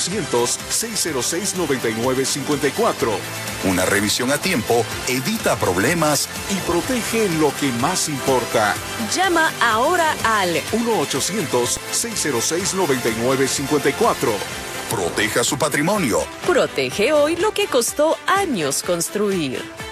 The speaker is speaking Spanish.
1-800-606-9954. Una revisión a tiempo evita problemas y protege lo que más importa. Llama ahora al 1-800-606-9954. Proteja su patrimonio. Protege hoy lo que costó años construir.